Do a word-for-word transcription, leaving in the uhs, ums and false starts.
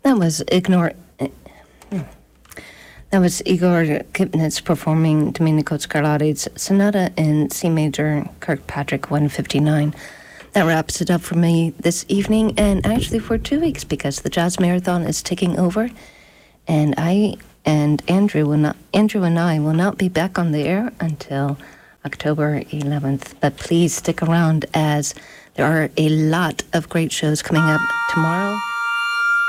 That was Ignore. That was Igor Kipnitz performing Domenico Scarlatti's Sonata in C major, Kirkpatrick one fifty-nine. That wraps it up for me this evening, and actually for two weeks, because the Jazz Marathon is taking over, and I and Andrew will not. Andrew and I will not be back on the air until October eleventh. But please stick around, as there are a lot of great shows coming up tomorrow.